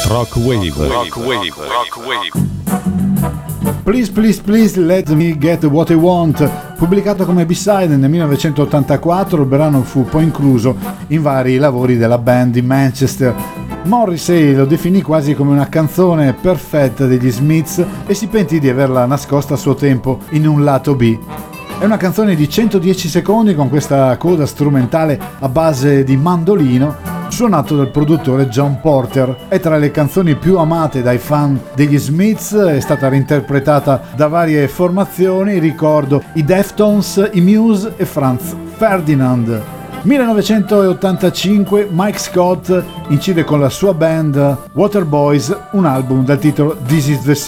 Rock Wave. Please Please Please Let Me Get What I Want, pubblicato come B-side nel 1984, il brano fu poi incluso in vari lavori della band di Manchester. Morrissey lo definì quasi come una canzone perfetta degli Smiths e si pentì di averla nascosta a suo tempo in un lato B. È una canzone di 110 secondi con questa coda strumentale a base di mandolino, suonato dal produttore John Porter. È tra le canzoni più amate dai fan degli Smiths, è stata reinterpretata da varie formazioni, ricordo i Deftones, i Muse e Franz Ferdinand. 1985 Mike Scott incide con la sua band Waterboys un album dal titolo This Is The